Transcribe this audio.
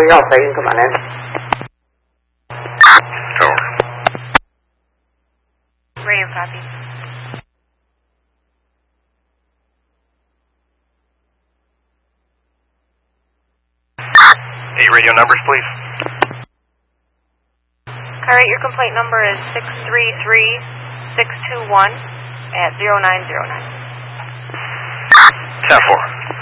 要回kemana? Over. Radio copy. Hey, radio numbers, please. Alright, your complaint number is 633-621 at 0909. 10-4.